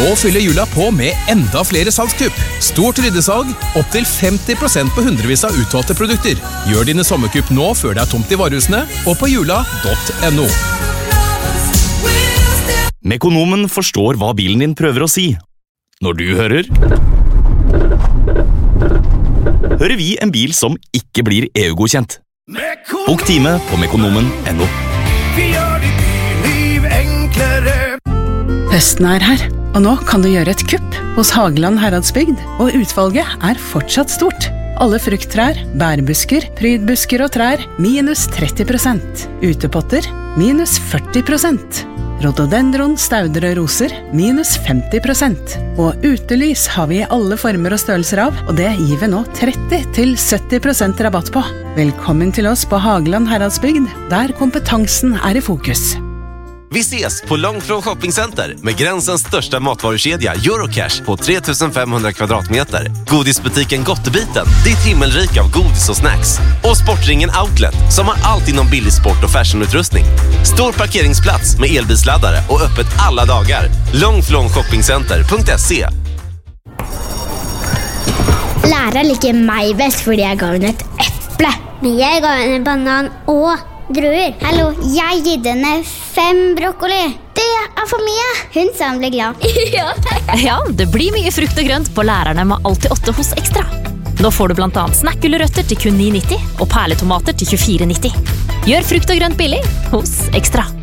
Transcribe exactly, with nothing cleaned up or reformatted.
Nå fyller jula på med enda flere salgskupp. Stort ryddesalg, opp til femti prosent på hundrevis av utvalgte produkter. Gjør dine sommerkupp nå før det er tomt i varehusene, og på jula punktum no. Mekonomen forstår hva bilen din prøver å si. Når du hører... hører vi en bil som ikke blir E U-godkjent. Bok time på mekonomen punktum no. Vi gjør ditt byliv enklere. Høsten er her, og nå kan du gjøre et kupp hos Hageland Heradsbygd, og utvalget er fortsatt stort. Alle frukttrær, bærbusker, prydbusker og trær, minus tretti prosent. Utepotter, minus førti prosent. Rhododendron, stauder og roser, minus femti prosent. Og utelys har vi i alle former og størrelser av, og det gir vi nå tretti til sytti prosent rabatt på. Velkommen til oss på Hageland Heradsbygd, der kompetansen er i fokus. Vi ses på Långflon Shoppingcenter med gränsens största matvarukedja Eurocash på tre tusen fem hundra kvadratmeter. Godisbutiken Gottebiten, ditt himmelrik av godis och snacks. Och Sportringen Outlet som har allt inom billig sport och fashionutrustning. Stor parkeringsplats med elbilsladdare och öppet alla dagar. Långflon shoppingcenter punkt se. Læreren liker meg best fordi jeg ga henne et eple. Men jeg ga henne banan og druer. Hallo, jeg gitt henne fem brokkoli. Det er for mye. Hun sa hun ble glad. ja. ja, det blir mye frukt og grønt på lærerne med alltid åtte hos Ekstra. Nå får du blant annet snackgulrøtter til kun ni nitti og perletomater til tjuefire nitti. Gjør frukt og grønt billig hos Ekstra.